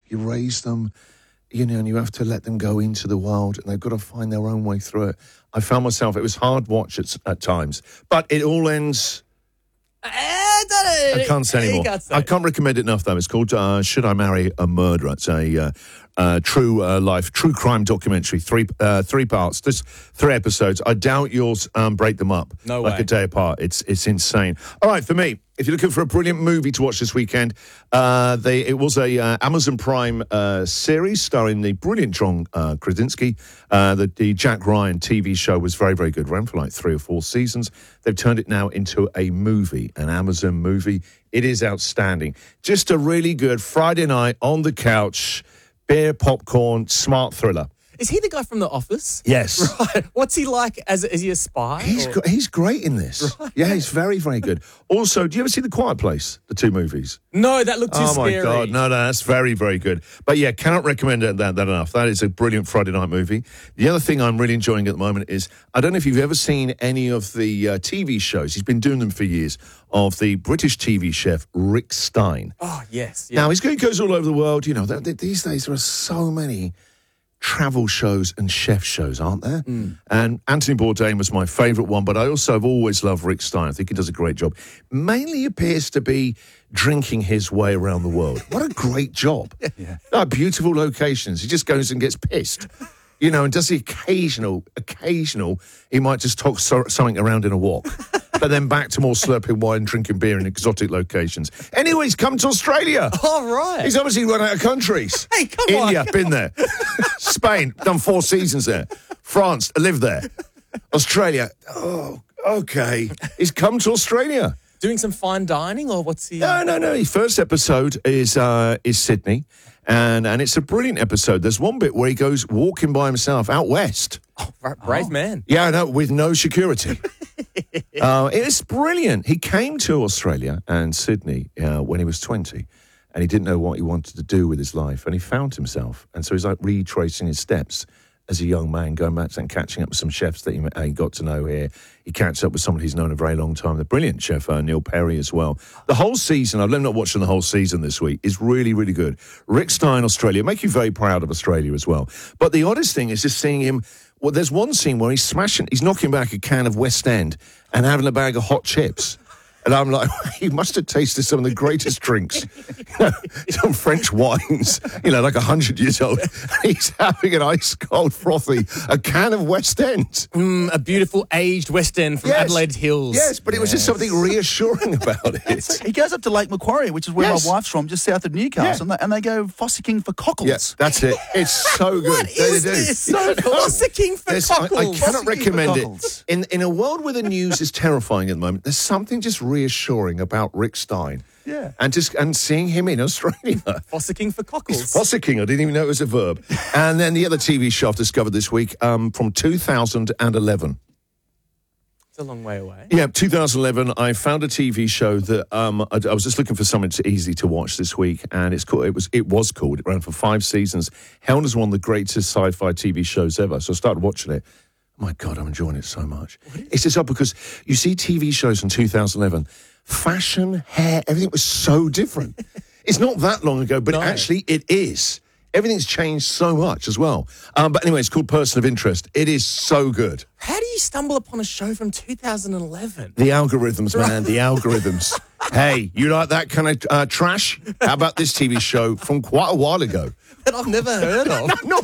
You raise them, and you have to let them go into the world, and they've got to find their own way through it. I found myself, it was hard watch at times, but it all ends... I can't say anymore. I can't recommend it enough, though. It's called Should I Marry a Murderer? It's a true crime documentary. Three parts. There's 3 episodes. I doubt you'll break them up like a day apart. It's insane. All right, for me, if you're looking for a brilliant movie to watch this weekend, it was a Amazon Prime series starring the brilliant John Krasinski. The Jack Ryan TV show was very, very good. Ran for like 3 or 4 seasons. They've turned it now into a movie, an Amazon movie. It is outstanding. Just a really good Friday night on the couch, beer, popcorn, smart thriller. Is he the guy from The Office? Yes. Right. What's he like? Is he a spy? He's great in this. Right. Yeah, he's very, very good. Also, do you ever see The Quiet Place, the 2 movies? No, that looked too scary. Oh, my God. No, that's very, very good. But, yeah, cannot recommend that enough. That is a brilliant Friday night movie. The other thing I'm really enjoying at the moment is, I don't know if you've ever seen any of the TV shows. He's been doing them for years, of the British TV chef Rick Stein. Oh, yes. Yeah. Now, he goes all over the world. These days there are so many travel shows and chef shows, aren't there? And Anthony Bourdain was my favourite one, but I also have always loved Rick Stein. I think he does a great job. Mainly appears to be drinking his way around the world. What a great job. Yeah. Beautiful locations. He just goes and gets pissed. And does the occasional, he might just talk something around in a wok. But then back to more slurping wine, drinking beer in exotic locations. Anyways, come to Australia. All right. He's obviously run out of countries. Hey, come on. India, been there. Spain, done 4 seasons there. France, lived there. Australia, oh, okay. He's come to Australia. Doing some fine dining, or what's he... No. His first episode is Sydney, and it's a brilliant episode. There's one bit where he goes walking by himself out west. Oh, brave man. Yeah, no, with no security. It's brilliant. He came to Australia and Sydney when he was 20, and he didn't know what he wanted to do with his life, and he found himself. And so he's like retracing his steps as a young man, going back and catching up with some chefs that he got to know here. He catches up with somebody he's known a very long time, the brilliant chef Neil Perry as well. The whole season, I've not watching the whole season this week, is really, really good. Rick Stein, Australia, make you very proud of Australia as well. But the oddest thing is just seeing him. Well, there's one scene where he's knocking back a can of West End and having a bag of hot chips. And I'm like, he must have tasted some of the greatest drinks. Some French wines, like 100 years old. He's having an ice cold frothy, a can of West End. A beautiful aged West End from Adelaide Hills. Yes, but it was just something reassuring about it. He goes up to Lake Macquarie, which is where my wife's from, just south of Newcastle, and they go fossicking for cockles. Yes, that's it. It's so good. What is this? Fossicking for cockles. I cannot recommend it. In a world where the news is terrifying at the moment, there's something just reassuring about Rick Stein. Yeah. And seeing him in Australia. Fossicking for cockles. It's fossicking. I didn't even know it was a verb. And then the other TV show I've discovered this week from 2011. It's a long way away. Yeah, 2011, I found a TV show that I was just looking for something easy to watch this week, and it was called, it ran for 5 seasons, held as one of the greatest sci-fi TV shows ever. So I started watching it. My God, I'm enjoying it so much. It's just up because you see TV shows from 2011, fashion, hair, everything was so different. It's not that long ago, but actually it is. Everything's changed so much as well. But anyway, it's called Person of Interest. It is so good. How do you stumble upon a show from 2011? The algorithms, man, the algorithms. Hey, you like that kind of trash? How about this TV show from quite a while ago? That I've never heard of. No.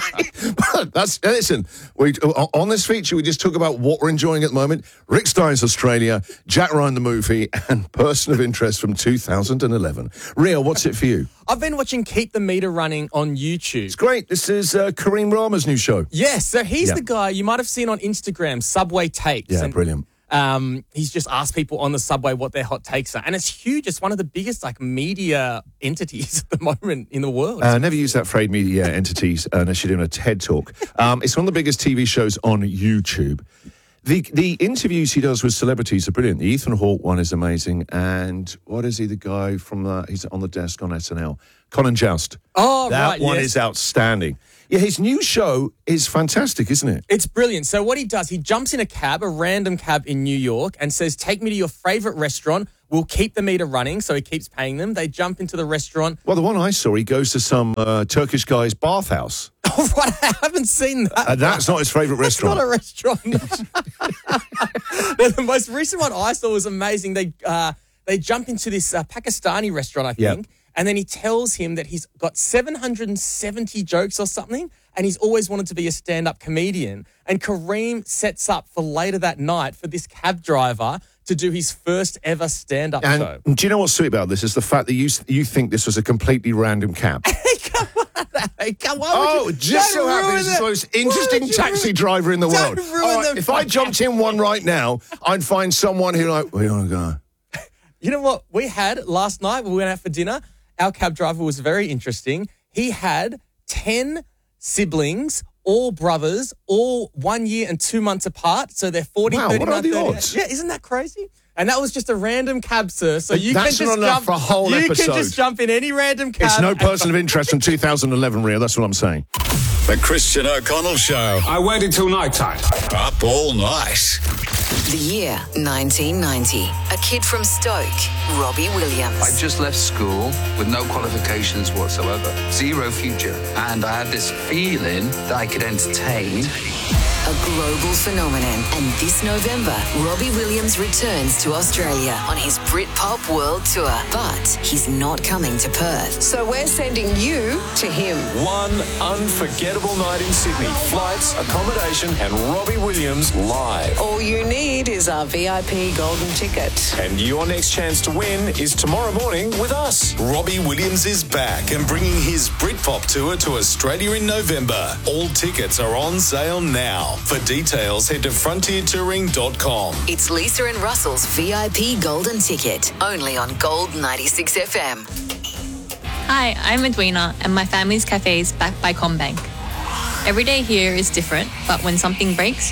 Listen, on this feature, we just talk about what we're enjoying at the moment. Rick Stein's Australia, Jack Ryan the movie, and Person of Interest from 2011. Ria, what's it for you? I've been watching Keep the Meter Running on YouTube. It's great. This is Kareem Rama's new show. Yes, so he's the guy you might have seen on Instagram, Subway Takes. Yeah, brilliant. He's just asked people on the subway what their hot takes are. And it's huge. It's one of the biggest media entities at the moment in the world. Never use that phrase, media entities, unless you're doing a TED Talk. It's one of the biggest TV shows on YouTube. The interviews he does with celebrities are brilliant. The Ethan Hawke one is amazing. And what is he, the guy from he's on the desk on SNL? Colin Joust. Oh, that right, one is outstanding. Yeah, his new show is fantastic, isn't it? It's brilliant. So what he does, he jumps in a random cab in New York, and says, take me to your favourite restaurant. will keep the meter running, so he keeps paying them. They jump into the restaurant. Well, the one I saw, he goes to some Turkish guy's bathhouse. Oh, right, I haven't seen that. And that's not his favourite restaurant. Not a restaurant. The most recent one I saw was amazing. They jump into this Pakistani restaurant, I think, and then he tells him that he's got 770 jokes or something, and he's always wanted to be a stand-up comedian. And Kareem sets up for later that night for this cab driver to do his first ever stand-up show. Do you know what's sweet about this? Is the fact that you think this was a completely random cab. Hey, come on. Oh, just so happens it's the most interesting taxi driver in the world. All right, if I jumped in one right now, I'd find someone who where do you want to go? You know what we had last night when we went out for dinner? Our cab driver was very interesting. He had 10 siblings, all brothers, all 1 year and 2 months apart. So they're 40, wow, 39, what are the 30. odds? Yeah, isn't that crazy? And that was just a random cab, sir. So you That's can not just enough jump for a whole You episode. can just jump in any random cab. It's no person of interest from 2011, Rio. That's what I'm saying. The Christian O'Connell Show. I waited till night time. Up all night. The year 1990. A kid from Stoke, Robbie Williams. I just left school with no qualifications whatsoever, zero future, and I had this feeling that I could entertain. A global phenomenon. And this November, Robbie Williams returns to Australia on his Britpop World Tour. But he's not coming to Perth. So we're sending you to him. One unforgettable night in Sydney. Flights, accommodation, and Robbie Williams live. All you need is our VIP golden ticket. And your next chance to win is tomorrow morning with us. Robbie Williams is back and bringing his Britpop tour to Australia in November. All tickets are on sale now. For details, head to frontiertouring.com. It's Lisa and Russell's VIP golden ticket. Only on Gold 96 FM. Hi, I'm Edwina, and my family's cafe is backed by CommBank. Every day here is different, but when something breaks,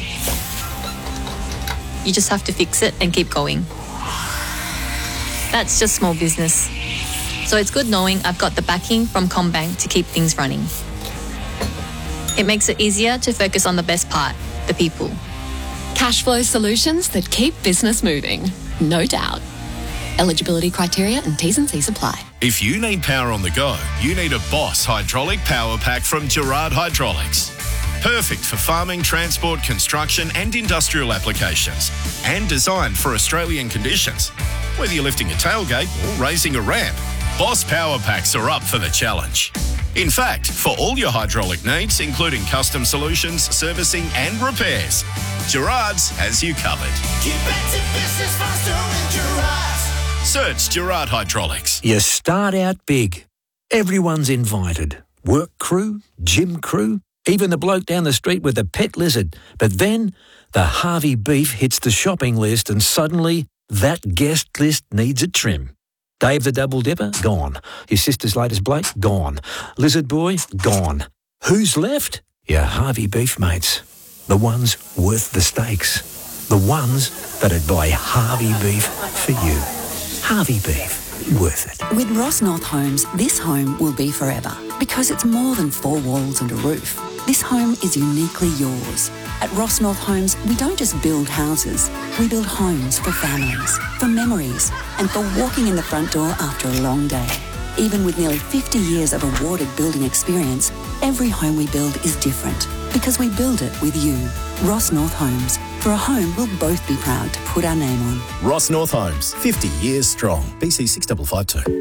you just have to fix it and keep going. That's just small business. So it's good knowing I've got the backing from CommBank to keep things running. It makes it easier to focus on the best part, the people. Cash flow solutions that keep business moving, no doubt. Eligibility criteria and T's and C's apply. If you need power on the go, you need a Boss hydraulic power pack from Gerard Hydraulics. Perfect for farming, transport, construction and industrial applications. And designed for Australian conditions. Whether you're lifting a tailgate or raising a ramp, Boss power packs are up for the challenge. In fact, for all your hydraulic needs, including custom solutions, servicing and repairs, Gerard's has you covered. Get back to business faster with Gerard's. Search Gerard Hydraulics. You start out big. Everyone's invited. Work crew, gym crew, even the bloke down the street with the pet lizard. But then the Harvey beef hits the shopping list and suddenly that guest list needs a trim. Dave the Double Dipper, gone. His sister's latest bloke, gone. Lizard Boy, gone. Who's left? Your Harvey beef mates. The ones worth the stakes. The ones that'd buy Harvey beef for you. Harvey beef, worth it. With Ross North Homes, this home will be forever. Because it's more than 4 walls and a roof. This home is uniquely yours. At Ross North Homes, we don't just build houses. We build homes for families, for memories, and for walking in the front door after a long day. Even with nearly 50 years of awarded building experience, every home we build is different because we build it with you. Ross North Homes. For a home we'll both be proud to put our name on. Ross North Homes, 50 years strong. BC 6552.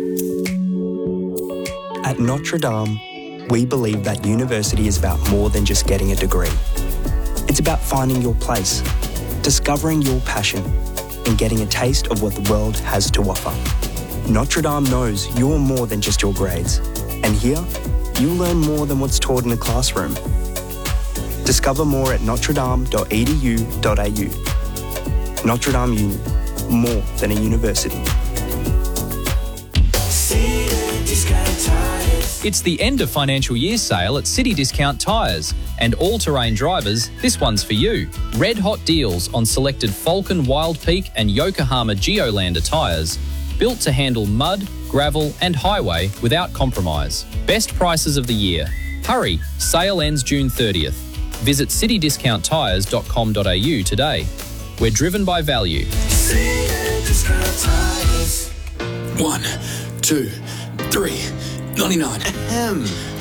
At Notre Dame, we believe that university is about more than just getting a degree. It's about finding your place, discovering your passion, and getting a taste of what the world has to offer. Notre Dame knows you're more than just your grades, and here, you'll learn more than what's taught in a classroom. Discover more at notredame.edu.au. Notre Dame Uni, more than a university. It's the end of financial year sale at City Discount Tyres. And all-terrain drivers, this one's for you. Red hot deals on selected Falcon Wild Peak and Yokohama Geolander tyres. Built to handle mud, gravel and highway without compromise. Best prices of the year. Hurry, sale ends June 30th. Visit citydiscounttyres.com.au today. We're driven by value. 1, 2, 3, 99.